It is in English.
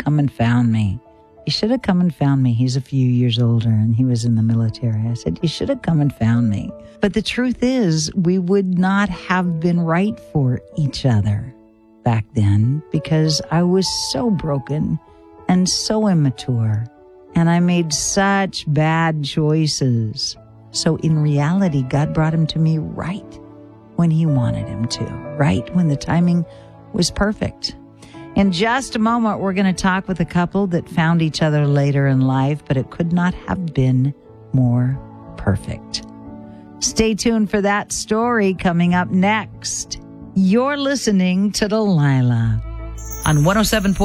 come and found me. You should have come and found me. He's a few years older and he was in the military. I said, you should have come and found me. But the truth is, we would not have been right for each other back then because I was so broken and so immature. And I made such bad choices. So in reality, God brought him to me right when he wanted him to, right when the timing was perfect. In just a moment, we're going to talk with a couple that found each other later in life, but it could not have been more perfect. Stay tuned for that story coming up next. You're listening to Delilah on 107.